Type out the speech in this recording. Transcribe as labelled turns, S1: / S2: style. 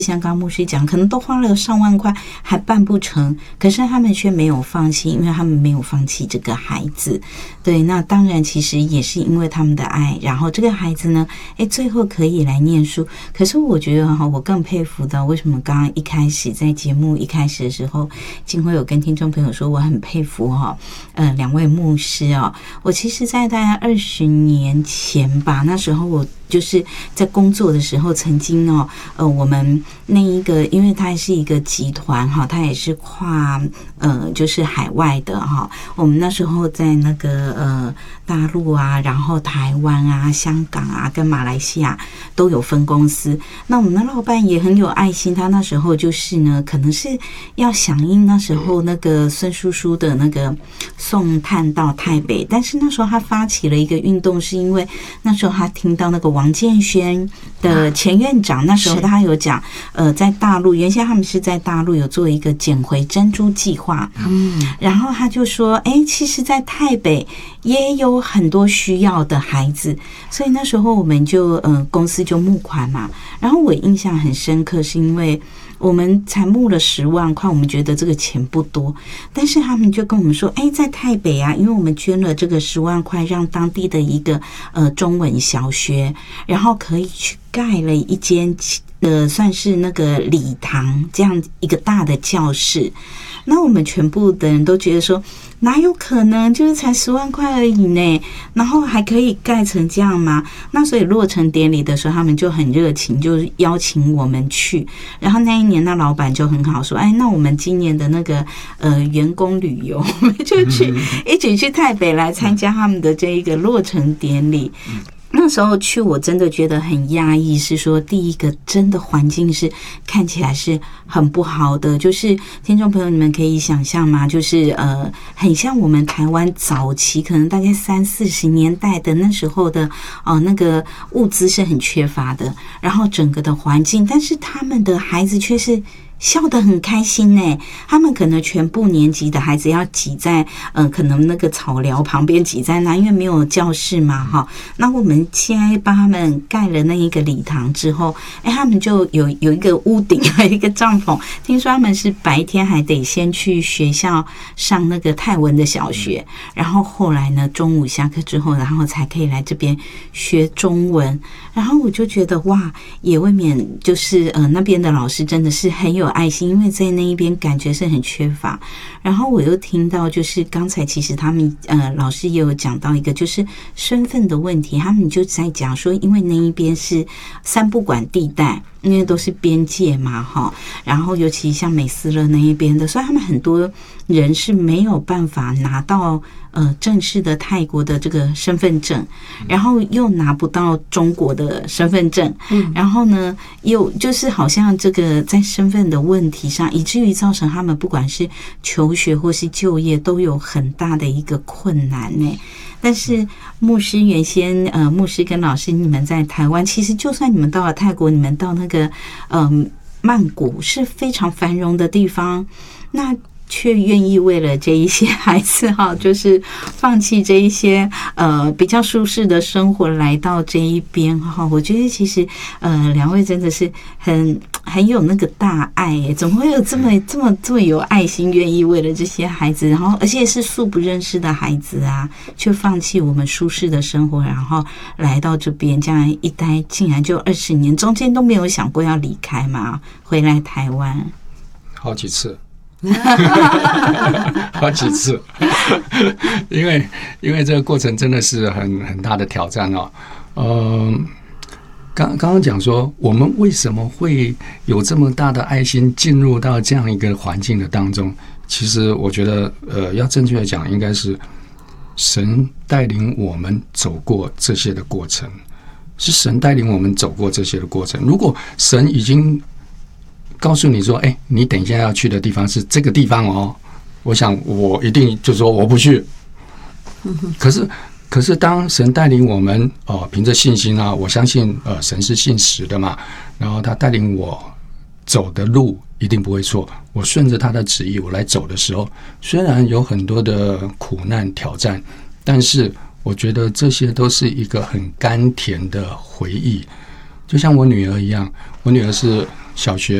S1: 像刚刚牧师讲，可能都花了上万块还办不成，可是他们却没有放弃，因为他们没有放弃这个孩子。对，那当然其实也是因为他们的爱，然后这个孩子呢，最后可以来念书。可是我觉得我更佩服的，为什么刚刚一开始在节目一开始的时候，静慧有跟听众朋友说我很佩服两位牧师我其实在大概20年前吧，那时候我就是在工作的时候，曾经我们那一个，因为它是一个集团它也是跨就是海外的我们那时候在那个大陆啊，然后台湾啊、香港啊跟马来西亚都有分公司。那我们的老板也很有爱心，他那时候就是呢，可能是要响应那时候那个孙叔叔的那个送炭到台北，但是那时候他发起了一个运动，是因为那时候他听到那个王建轩的前院长，那时候他有讲在大陆，原先他们是在大陆有做一个捡回珍珠计划，然后他就说其实在台北也有很多需要的孩子，所以那时候我们就公司就募款嘛。然后我印象很深刻，是因为我们才募了10万块，我们觉得这个钱不多，但是他们就跟我们说在台北啊，因为我们捐了这个10万块，让当地的一个中文小学，然后可以去盖了一间算是那个礼堂这样一个大的教室。那我们全部的人都觉得说，哪有可能，就是才10万块而已呢，然后还可以盖成这样吗？那所以落成典礼的时候，他们就很热情，就邀请我们去。然后那一年，那老板就很好说，那我们今年的那个员工旅游，我们就一起去台北来参加他们的这一个落成典礼。那时候去，我真的觉得很压抑，是说第一个真的环境是看起来是很不好的，就是听众朋友你们可以想象吗？就是很像我们台湾早期可能大概30-40年代的那时候的那个物资是很缺乏的，然后整个的环境，但是他们的孩子却是笑得很开心呢。他们可能全部年级的孩子要挤在可能那个草寮旁边挤在那，因为没有教室嘛那我们现在帮他们盖了那一个礼堂之后，他们就有一个屋顶和一个帐篷。听说他们是白天还得先去学校上那个泰文的小学，然后后来呢中午下课之后，然后才可以来这边学中文。然后我就觉得哇，也未免就是那边的老师真的是很有爱心，因为在那一边感觉是很缺乏。然后我又听到就是刚才其实他们老师也有讲到一个就是身份的问题，他们就在讲说，因为那一边是三不管地带，因为都是边界嘛然后尤其像美斯乐那一边的，所以他们很多人是没有办法拿到正式的泰国的这个身份证，然后又拿不到中国的身份证，然后呢又就是好像这个在身份的问题上，以至于造成他们不管是求学或是就业都有很大的一个困难呢。但是牧师原先牧师跟老师你们在台湾，其实就算你们到了泰国，你们到那个曼谷是非常繁荣的地方，那却愿意为了这一些孩子就是放弃这一些比较舒适的生活来到这一边我觉得其实两位真的是很有那个大爱耶，怎么会有这么有爱心，愿意为了这些孩子，然后而且是素不认识的孩子啊，却放弃我们舒适的生活，然后来到这边，这样一待竟然就20年，中间都没有想过要离开嘛，回来台湾
S2: 好几次好几次因为这个过程真的是很大的挑战刚刚讲说我们为什么会有这么大的爱心进入到这样一个环境的当中，其实我觉得要正确的讲，应该是神带领我们走过这些的过程，是神带领我们走过这些的过程。如果神已经告诉你说你等一下要去的地方是这个地方我想我一定就说我不去。可是当神带领我们凭着信心我相信神是信实的嘛，然后他带领我走的路一定不会错，我顺着他的旨意我来走的时候，虽然有很多的苦难挑战，但是我觉得这些都是一个很甘甜的回忆。就像我女儿一样，我女儿是小学